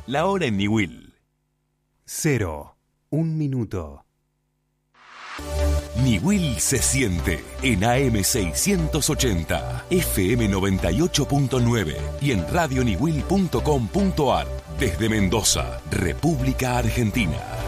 La hora en Niwil. 0, 1 minuto. Niwil se siente en AM 680, FM 98.9 y en radioniwil.com.ar. Desde Mendoza, República Argentina.